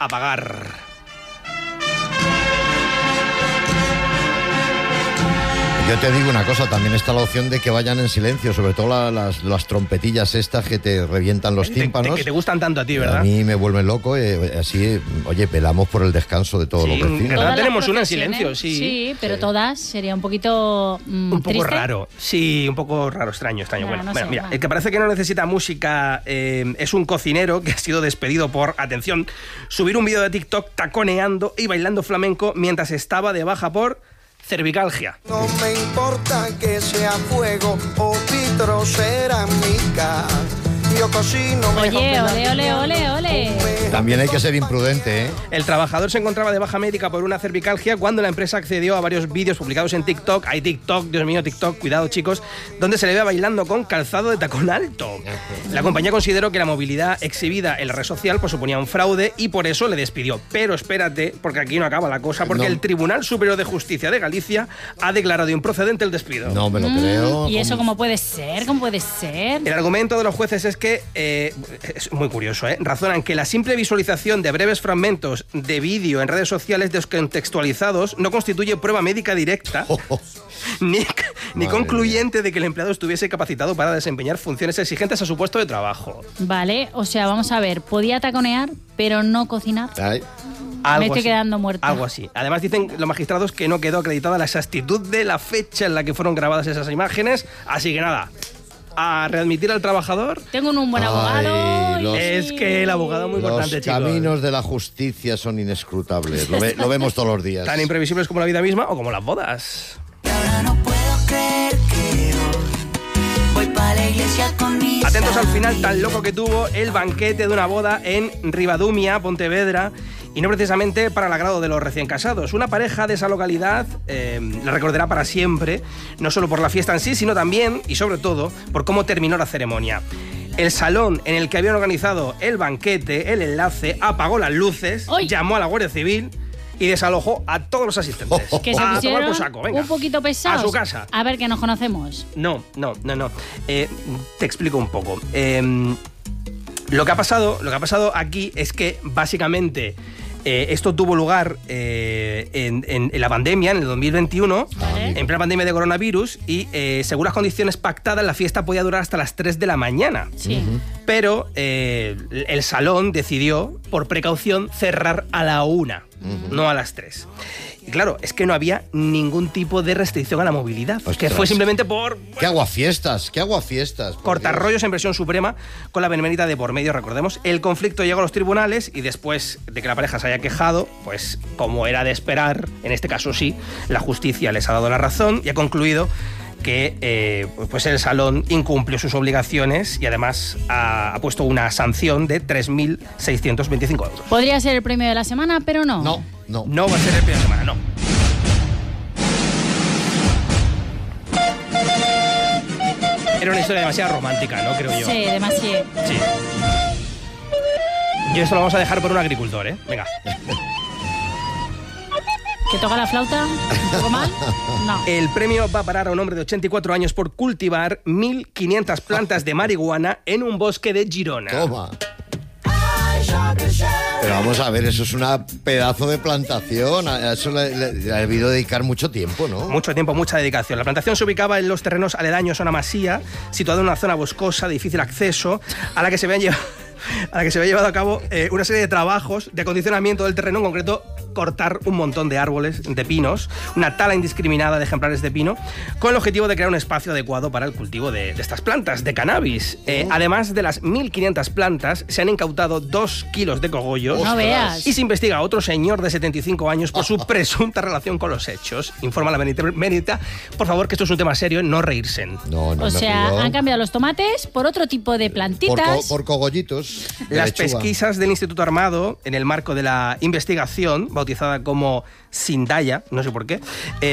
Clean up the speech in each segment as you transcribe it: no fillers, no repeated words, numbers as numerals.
a pagar. Yo te digo una cosa, también está la opción de que vayan en silencio, sobre todo las trompetillas estas que te revientan los tímpanos. Que te gustan tanto a ti, ¿verdad? A mí me vuelven loco, así, oye, pelamos por el descanso de todos los vecinos. En verdad tenemos una en silencio, sí. Sí, pero todas sería un poquito un poco triste. raro, sí, un poco raro, extraño. No, Bueno, no sé, mira, va. el que parece que no necesita música es un cocinero que ha sido despedido por, atención, subir un vídeo de TikTok taconeando y bailando flamenco mientras estaba de baja por cervicalgia. No me importa que sea fuego o vitrocerámica. Yo cocino Oye, ole. También hay que ser imprudente, ¿eh? El trabajador se encontraba de baja médica por una cervicalgia cuando la empresa accedió a varios vídeos publicados en TikTok. Hay TikTok, Dios mío, TikTok, cuidado chicos, donde se le ve bailando con calzado de tacón alto. La compañía consideró que la movilidad exhibida en la red social pues suponía un fraude y por eso le despidió. Pero espérate, porque aquí no acaba la cosa, porque el Tribunal Superior de Justicia de Galicia ha declarado improcedente el despido. No me lo creo. ¿Y eso cómo puede ser? ¿Cómo puede ser? El argumento de los jueces es que, es muy curioso, razonan que la simple visualización de breves fragmentos de vídeo en redes sociales descontextualizados no constituye prueba médica directa ni concluyente de que el empleado estuviese capacitado para desempeñar funciones exigentes a su puesto de trabajo. Vale, o sea, vamos a ver, podía taconear, pero no cocinar. Ay. Me estoy quedando muerta. Algo así. Además dicen los magistrados que no quedó acreditada la exactitud de la fecha en la que fueron grabadas esas imágenes, así que nada, a readmitir al trabajador. Tengo un buen abogado. Es que el abogado es muy importante, chicos. Los caminos de la justicia son inescrutables. Lo vemos todos los días. Tan imprevisibles como la vida misma o como las bodas. Ahora no puedo creer que voy pa' la iglesia con mis Atentos al final tan loco que tuvo el banquete de una boda en Ribadumia, Pontevedra, y no precisamente para el agrado de los recién casados. Una pareja de esa localidad la recordará para siempre, no solo por la fiesta en sí, sino también, y sobre todo, por cómo terminó la ceremonia. El salón en el que habían organizado el banquete, el enlace, apagó las luces, llamó a la Guardia Civil y desalojó a todos los asistentes. Que se a pusieron tomar por saco, venga. un poquito pesados. A su casa. A ver, que nos conocemos. No. Te explico un poco. Lo que ha pasado aquí es que básicamente esto tuvo lugar en la pandemia, en el 2021, en plena pandemia de coronavirus, y según las condiciones pactadas, la fiesta podía durar hasta las 3 de la mañana. Sí. Pero el salón decidió, por precaución, cerrar a la 1, no a las 3. Y claro, es que no había ningún tipo de restricción a la movilidad. Ostras. Que fue simplemente por... ¿Qué aguafiestas? Cortarrollos en presión suprema con la benemérita de por medio, recordemos. El conflicto llegó a los tribunales y después de que la pareja se haya quejado, pues como era de esperar, en este caso sí, la justicia les ha dado la razón y ha concluido que pues el salón incumplió sus obligaciones y además ha puesto una sanción de 3.625 euros. Podría ser el premio de la semana, pero no. No va a ser el premio de la semana, no. Era una historia demasiado romántica, ¿no? Creo yo. Sí, demasiado. Sí. Y esto lo vamos a dejar por un agricultor, ¿eh? Venga. ¿Que toca la flauta? ¿Un poco mal? No. El premio va a parar a un hombre de 84 años por cultivar 1.500 plantas de marihuana en un bosque de Girona. Toma. Pero vamos a ver, eso es una pedazo de plantación. A eso le ha debido dedicar mucho tiempo, ¿no? Mucho tiempo, mucha dedicación. La plantación se ubicaba en los terrenos aledaños a una masía, situada en una zona boscosa de difícil acceso, a la que se había llevado a cabo una serie de trabajos de acondicionamiento del terreno, en concreto cortar un montón de árboles, de pinos, una tala indiscriminada de ejemplares de pino, con el objetivo de crear un espacio adecuado para el cultivo de estas plantas, de cannabis. Además de las 1.500 plantas, se han incautado 2 kilos de cogollos. No veas. Y se investiga a otro señor de 75 años por su presunta relación con los hechos. Informa la Benemérita. Por favor, que esto es un tema serio, no reírse. No O sea, han cambiado los tomates por otro tipo de plantitas. Por cogollitos. Las pesquisas del Instituto Armado, en el marco de la investigación, bautizada como Sindaya, no sé por qué,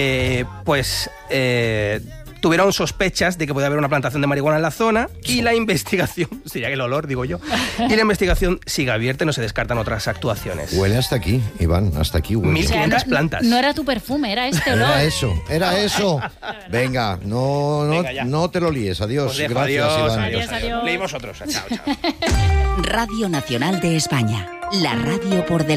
tuvieron sospechas de que podía haber una plantación de marihuana en la zona y la investigación, sería el olor, digo yo, y la investigación sigue abierta y no se descartan otras actuaciones. Huele hasta aquí, Iván, hasta aquí huele. 1.500 plantas. No era tu perfume, era este olor. Era eso. Venga, no te lo líes. Adiós. Os dejo, Gracias, Iván. Adiós. Leímos otros. Chao. Radio Nacional de España, la radio por delante.